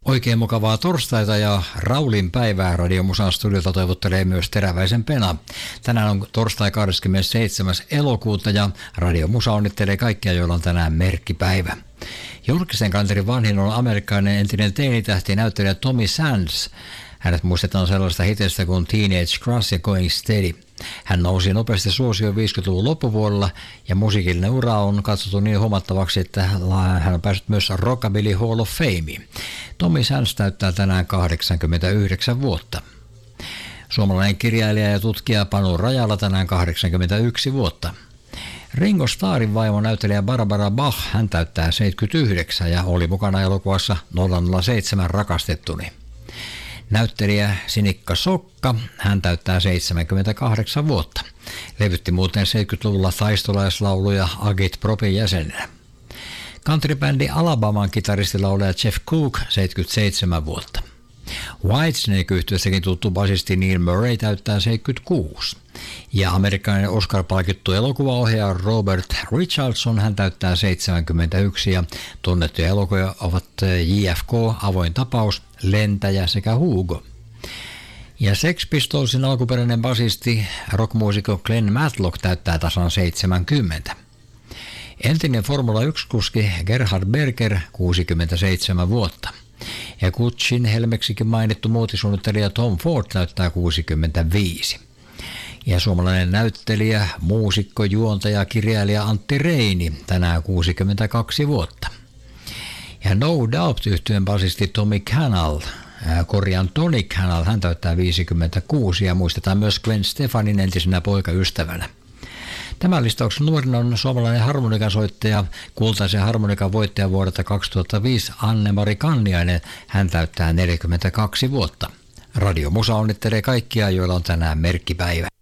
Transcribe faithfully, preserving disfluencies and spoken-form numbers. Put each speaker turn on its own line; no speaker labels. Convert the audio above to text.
Oikein mukavaa torstaita ja Raulin päivää Radiomusan studiolta toivottelee myös Teräväisen Pena. Tänään on torstai kahdeskymmenesseitsemäs elokuuta ja Radiomusa onnittelee kaikkia, joilla on tänään merkkipäivä. Julkisen kalenterin vanhin on amerikkalainen entinen teinitähti näyttelijä Tommy Sands. Hänet muistetaan sellaista hitistä kuin Teenage Crush ja Going Steady. Hän nousi nopeasti suosioon viisikymmentäluvun loppuvuodella ja musiikillinen ura on katsottu niin huomattavaksi, että hän on päässyt myös Rockabilly Hall of Fameen. Tommy Sands täyttää tänään kahdeksankymmentäyhdeksän vuotta. Suomalainen kirjailija ja tutkija Panu Rajala tänään kahdeksankymmentäyksi vuotta. Ringo Starrin vaimo näyttelijä Barbara Bach, hän täyttää seitsemänkymmentäyhdeksän ja oli mukana elokuvassa nolla nolla seitsemän Rakastettuni. Näyttelijä Sinikka Sokka, hän täyttää seitsemänkymmentäkahdeksan vuotta. Levytti muuten seitsemänkymmentäluvulla taistolaislauluja Agit Propin jäsenenä. Countrybändi Alabaman kitaristilaulaja Jeff Cook, seitsemänkymmentäseitsemän vuotta. Whitesnake-yhtyeessäkin tuttu basisti Neil Murray täyttää seitsemänkymmentäkuusi. Ja amerikkalainen Oscar-palkittu elokuvaohjaaja Robert Richardson, hän täyttää seitsemänkymmentäyksi ja tunnettuja elokuvia ovat J F K, Avoin tapaus, Lentäjä sekä Hugo. Ja Sex Pistolsin alkuperäinen basisti, rockmuusikko Glenn Matlock täyttää tasan seitsemänkymmentä. Entinen Formula yksi-kuski Gerhard Berger, kuusikymmentäseitsemän vuotta. Ja Gucciin helmeksikin mainittu muotisuunnittelija Tom Ford täyttää kuusikymmentäviisi. Ja suomalainen näyttelijä, muusikko, juontaja, kirjailija Antti Reini tänään kuusikymmentäkaksi vuotta. Ja No Doubt-yhtyeen basisti Tommy Canal, korjaan Tony Canal, hän täyttää viisikymmentäkuusi ja muistetaan myös Gwen Stefanin entisenä poikaystävänä. Tämän listauksen nuorin on suomalainen harmonikasoittaja, kultaisen harmonikan voittaja vuodelta kaksituhattaviisi Anne-Mari Kanniainen, hän täyttää neljäkymmentäkaksi vuotta. Radio Musa onnittelee kaikkia, joilla on tänään merkkipäivä.